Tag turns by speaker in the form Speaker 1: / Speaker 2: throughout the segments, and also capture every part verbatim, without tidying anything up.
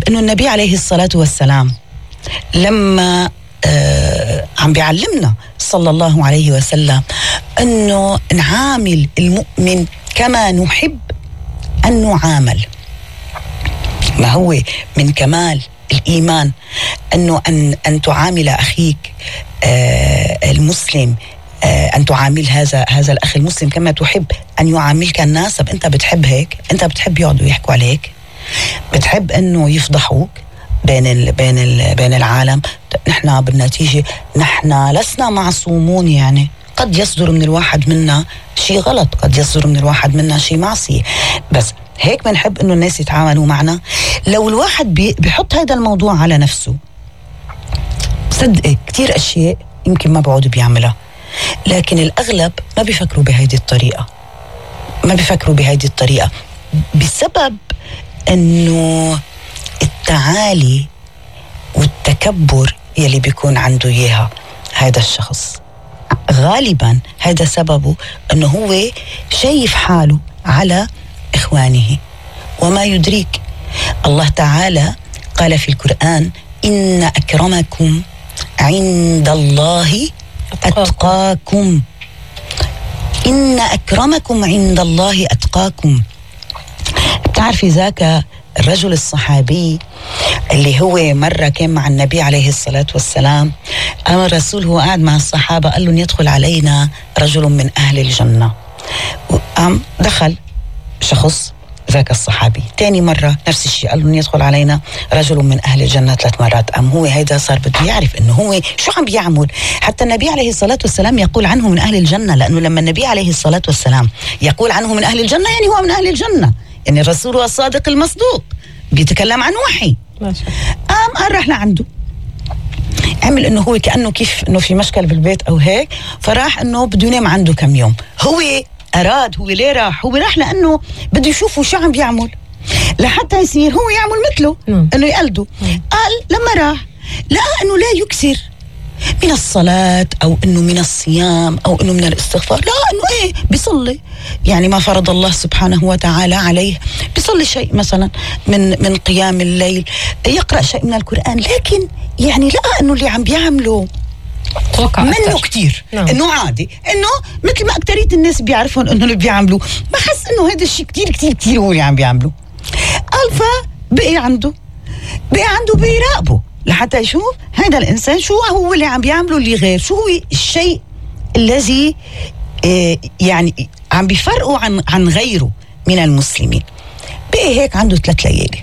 Speaker 1: إنه النبي عليه الصلاة والسلام لما آه عم بيعلمنا صلى الله عليه وسلم أنه نعامل المؤمن كما نحب أن نعامل. ما هو من كمال الإيمان أنه أن, أن تعامل أخيك آه المسلم، آه أن تعامل هذا هذا الأخ المسلم كما تحب أن يعاملك الناس. طب أنت بتحب هيك؟ أنت بتحب يقعدوا يحكوا عليك؟ بتحب أنه يفضحوك بين ال بين ال بين العالم؟ نحن بالنتيجة نحن لسنا معصومون، يعني قد يصدر من الواحد منا شيء غلط، قد يصدر من الواحد منا شيء معصية، بس هيك بنحب إنه الناس يتعاملوا معنا. لو الواحد بي بيحط هذا الموضوع على نفسه، صدق كتير أشياء يمكن ما بعود بيعملها، لكن الأغلب ما بيفكروا بهذه الطريقة، ما بيفكروا بهذه الطريقة بسبب إنه التعالي والتكبر يلي بيكون عنده إياها هذا الشخص. غالبا هذا سببه أنه هو شايف حاله على إخوانه، وما يدريك الله تعالى قال في القرآن: إن أكرمكم عند الله أتقاكم. إن أكرمكم عند الله أتقاكم. بتعرفي ذاك الرجل الصحابي اللي هو مرة كان مع النبي عليه الصلاة والسلام، أما الرسول هو قاعد مع الصحابة قال له: يدخل علينا رجل من أهل الجنة. وقام دخل شخص ذاك الصحابي. تاني مرة نفس الشيء، قال له: يدخل علينا رجل من أهل الجنة ثلاث مرات. قام هو هيدا صار بده يعرف إنه هو شو عم بيعمل. حتى النبي عليه الصلاة والسلام يقول عنه من أهل الجنة، لأنه لما النبي عليه الصلاة والسلام يقول عنه من أهل الجنة يعني هو من أهل الجنة، يعني الرسول هو الصادق المصدوق، بيتكلم عن وحي. قام قال راح لعنده، عمل انه هو كأنه كيف انه في مشكل بالبيت او هيك، فراح انه بده ينام عنده كم يوم. هو اراد، هو ليه راح؟ هو راح لانه بده يشوفه شو عم بيعمل لحتى يصير هو يعمل مثله، انه يقلده. قال لما راح لقى انه لا يكثر من الصلاة أو إنه من الصيام أو إنه من الاستغفار، لا إنه إيه بيصلي يعني ما فرض الله سبحانه وتعالى عليه، بيصلي شيء مثلا من من قيام الليل، يقرأ شيء من القرآن، لكن يعني لقى إنه اللي عم بيعمله منه كتير، نعم. إنه عادي، إنه مثل ما أكترية الناس بيعرفون إنه اللي بيعملوا، بحس إنه هذا الشيء كتير كتير كتير هو اللي عم بيعمله. قال فبقي عنده بقي عنده بيراقبه لحتى يشوف هذا الإنسان شو هو اللي عم بيعمله اللي غير، شو هو الشيء الذي إيه يعني عم بيفرقه عن عن غيره من المسلمين. بقي هيك عنده ثلاث ليالي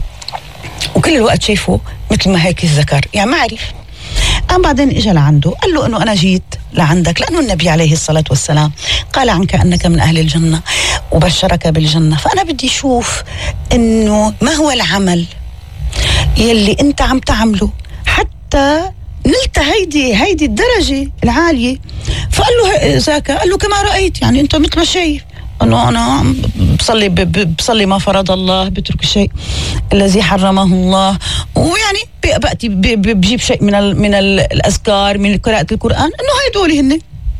Speaker 1: وكل الوقت شايفه مثل ما هيك الذكر، يعني ما عرف. قام بعدين اجى لعنده قال له انه انا جيت لعندك لانه النبي عليه الصلاة والسلام قال عنك انك من اهل الجنة وبشرك بالجنة، فانا بدي اشوف انه ما هو العمل يلي انت عم تعمله حتى نلت هيدي هيدي الدرجة العالية. فقال له ذاك، قال له كما رأيت، يعني انت مثل ما شايف انه انا بصلي بصلي ما فرض الله، بترك الشيء الذي حرمه الله، ويعني بأتي بجيب شيء من ال من ال الاذكار من قراءة القرآن، انه هيدول هن.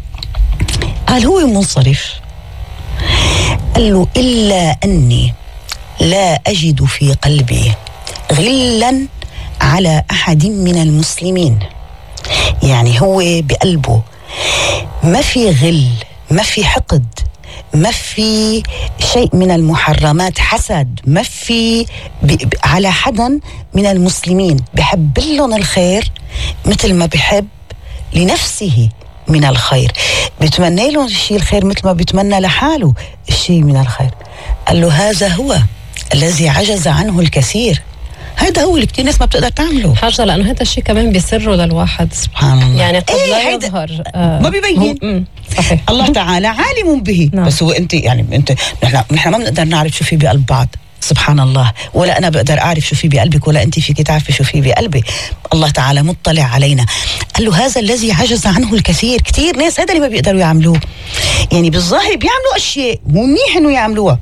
Speaker 1: قال هو منصرف، قال له الا اني لا اجد في قلبي غلا على أحد من المسلمين. يعني هو بقلبه ما في غل، ما في حقد، ما في شيء من المحرمات، حسد، ما في على حدا من المسلمين، بحب لهم الخير مثل ما بحب لنفسه من الخير، بيتمنى لهم الشيء الخير مثل ما بيتمنى لحاله الشيء من الخير. قال له هذا هو الذي عجز عنه الكثير، هذا هو اللي كتير ناس ما بتقدر تعمله
Speaker 2: حاجة، لأنه هذا الشيء كمان بيسره للواحد
Speaker 1: سبحان الله،
Speaker 2: يعني قد
Speaker 1: إيه
Speaker 2: لا يظهر آه
Speaker 1: ما بيبين.
Speaker 2: صحيح.
Speaker 1: الله تعالى عالم به،
Speaker 2: نعم.
Speaker 1: بس هو أنت يعني أنت نحن نحن ما بنقدر نعرف شو في بقلب بعض، سبحان الله، ولا أنا بقدر أعرف شو في بقلبك ولا أنت فيك تعرفي شو في بقلبي. الله تعالى مطلع علينا. قال له هذا الذي عجز عنه الكثير، كتير ناس هذا اللي ما بيقدروا يعملوه، يعني بالظاهر بيعملوا أشياء منيح إنه يعملوها،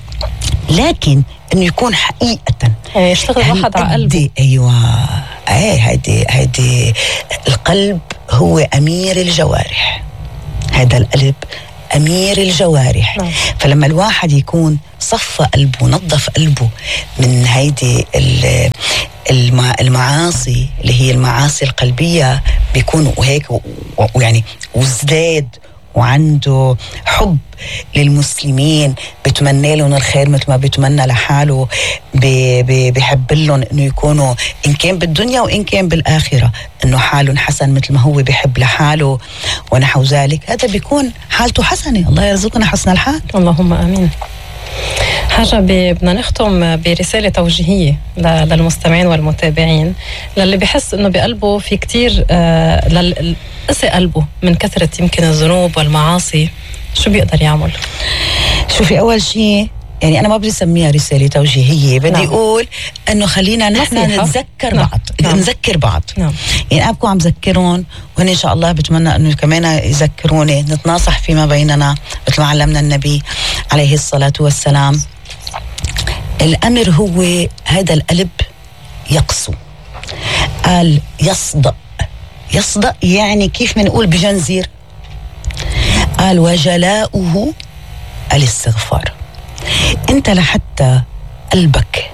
Speaker 1: لكن إنه يكون حقيقة
Speaker 2: يشتغل واحد على قلبه.
Speaker 1: أيوة، ايه هيدي هيدي القلب هو أمير الجوارح، هذا القلب أمير الجوارح.
Speaker 2: نعم.
Speaker 1: فلما الواحد يكون صفى قلبه، نظف قلبه من هيدي المعاصي اللي هي المعاصي القلبية بيكون هيك ويعني وازداد وعنده حب للمسلمين، بتمنى لهم الخير مثل ما بيتمنى لحاله، بيحب لهم انه يكونوا ان كان بالدنيا وان كان بالاخره انه حالهم حسن مثل ما هو بيحب لحاله ونحو ذلك، هذا بيكون حالته حسنه. الله يرزقنا حسن الحال.
Speaker 2: اللهم امين. حاجة بدنا نختم برسالة توجيهية للمستمعين والمتابعين، للي بيحس انه بقلبه في كتير آه لل قسي قلبه من كثرة يمكن الذنوب والمعاصي، شو بيقدر يعمل؟ شوفي،
Speaker 1: أول شيء يعني أنا ما بدي أسميها رسالة توجيهية، بدي نعم. أقول إنه خلينا نحن نتذكر نعم. بعض نعم. نذكر بعض نعم. يعني أنا بكون عم ذكرون وهن إن شاء الله بتمنى إنه كمان يذكروني، نتناصح فيما بيننا مثل ما علمنا النبي عليه الصلاة والسلام. الأمر هو هذا القلب يقسو، قال يصدأ. يصدأ يعني كيف منقول بجنزير، قال وجلاؤه الاستغفار. انت لحتى قلبك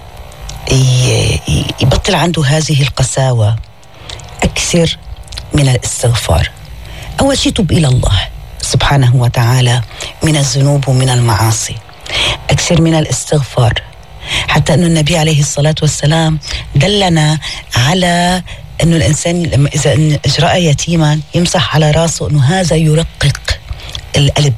Speaker 1: يبطل عنده هذه القساوة أكثر من الاستغفار. أول شيء تب إلى الله سبحانه وتعالى من الذنوب ومن المعاصي، أكثر من الاستغفار، حتى أن النبي عليه الصلاة والسلام دلنا على أنه الإنسان لما إذا أجرأ يتيما يمسح على رأسه، أنه هذا يرقق القلب.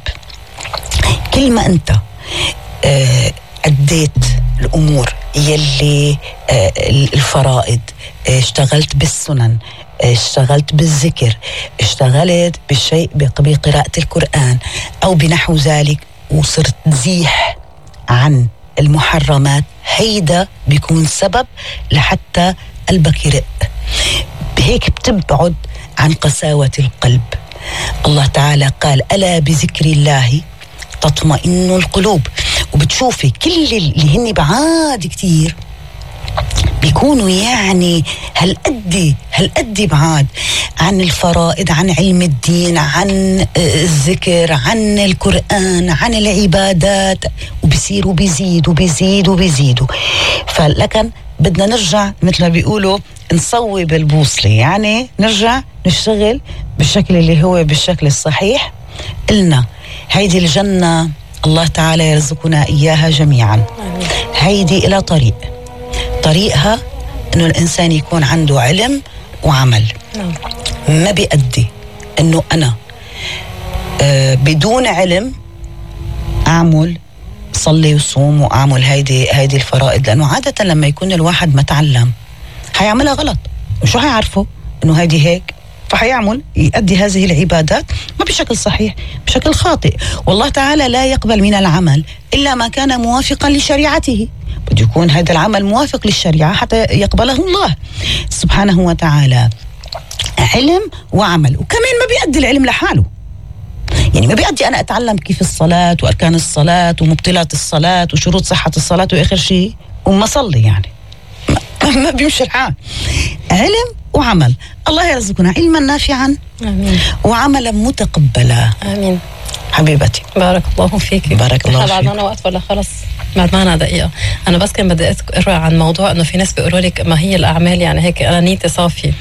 Speaker 1: كل ما أنت آه أديت الأمور يلي آه الفرائض، آه اشتغلت بالسنن، آه اشتغلت بالذكر، اشتغلت بالشيء بقراءة القرآن أو بنحو ذلك، وصرت زيح عن المحرمات، هيدا بيكون سبب لحتى قلبك يرق، بهيك بتبعد عن قساوة القلب. الله تعالى قال ألا بذكر الله تطمئن القلوب. وبتشوفي كل اللي هني بعاد كتير بيكونوا يعني هالقد هالقد بعاد عن الفرائض، عن علم الدين، عن الذكر، عن القرآن، عن العبادات، وبيصيروا بيزيدوا بيزيدوا بيزيدوا. فلكن بدنا نرجع مثل ما بيقولوا نصوب البوصلة، يعني نرجع نشتغل بالشكل اللي هو بالشكل الصحيح. قلنا هيدي الجنة الله تعالى يرزقنا إياها جميعا. هيدي إلى طريق، طريقها إنه الإنسان يكون عنده علم وعمل. ما بيأدي إنه أنا آه بدون علم أعمل صلي وصوم وأعمل هيدي هيدي الفرائض، لأنه عادة لما يكون الواحد متعلم هيعملها غلط، وشو هيعرفه إنه هيدي هيك، فحيعمل يؤدي هذه العبادات ما بشكل صحيح، بشكل خاطئ. والله تعالى لا يقبل من العمل إلا ما كان موافقا لشريعته، بده يكون هذا العمل موافق للشريعة حتى يقبله الله سبحانه وتعالى. علم وعمل، وكمان ما بيؤدي العلم لحاله، يعني ما بيؤدي أنا أتعلم كيف الصلاة وأركان الصلاة ومبطلات الصلاة وشروط صحة الصلاة وآخر شيء وما صلي، يعني ما, ما بيمشي الحال. علم وعمل. الله يرزقنا علما نافعا آمين. وعملا متقبلا آمين. حبيبتي
Speaker 2: بارك الله فيك.
Speaker 1: بارك الله فيك.
Speaker 2: بعد معنا وقت ولا خلص؟ بعد معنا دقيقة. أنا بس كان بدي أقرأ عن موضوع إنه في ناس بيقولوا لك ما هي الأعمال، يعني هيك أنا نيتي صافية.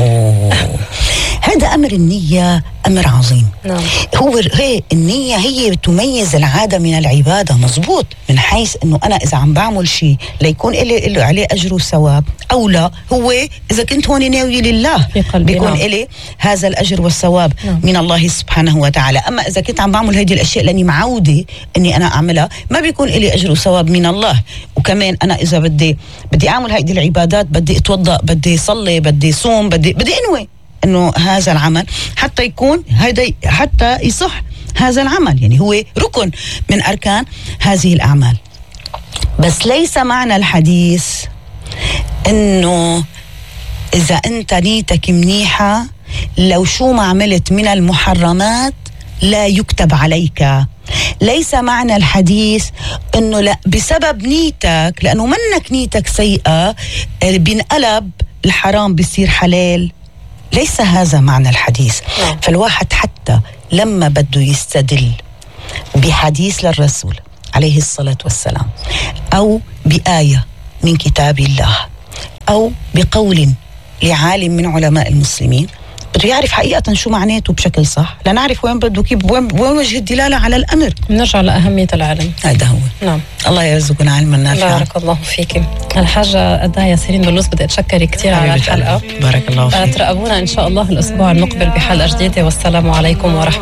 Speaker 1: هذا أمر النية أمر عظيم.
Speaker 2: نعم.
Speaker 1: هو هي النية هي تميز العادة من العبادة، مزبوط، من حيث إنه أنا إذا عم بعمل شيء ليكون إلي إلي عليه أجر وثواب أو لا، هو إذا كنت هون ناوي لله بيكون نعم. إلي هذا الأجر والثواب نعم. من الله سبحانه وتعالى. أما إذا كنت عم بعمل هذه الأشياء لأني معودة إني أنا أعملها، ما بيكون إلي أجر وثواب من الله. وكمان أنا إذا بدي بدي أعمل هذه العبادات، بدي أتوضأ، بدي أصلي، بدي صوم، بدي بدي أنوي إنه هذا العمل حتى يكون هذا حتى يصح هذا العمل، يعني هو ركن من أركان هذه الأعمال. بس ليس معنى الحديث إنه إذا أنت نيتك منيحة لو شو ما عملت من المحرمات لا يكتب عليك. ليس معنى الحديث إنه لا بسبب نيتك، لأنه منك نيتك سيئة بينقلب الحرام بيصير حلال. ليس هذا معنى الحديث. فالواحد حتى لما بده يستدل بحديث للرسول عليه الصلاة والسلام أو بآية من كتاب الله أو بقول لعالم من علماء المسلمين بده يعرف حقيقة شو معناته بشكل صح، لنعرف وين بده كيف وين, وين وجه الدلالة على الأمر.
Speaker 2: نرجع لأهمية العلم.
Speaker 1: هذا هو.
Speaker 2: نعم.
Speaker 1: الله يرزقنا علما نافعا.
Speaker 2: بارك الله فيك. الحاجة أداء ياسرين بلوز، بدي أتشكر كثير على الحلقة.
Speaker 1: بارك الله فيك.
Speaker 2: تراقبونا إن شاء الله الأسبوع المقبل بحلقة جديدة، والسلام عليكم ورحمة